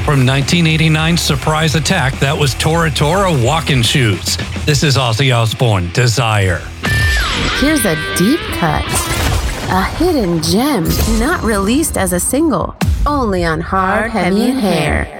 From 1989's Surprise Attack, that was Tora Tora Walking Shoes. This is Ozzy Osbourne, Desire. Here's a deep cut. A hidden gem not released as a single, only on Hard, Heavy, and Hair.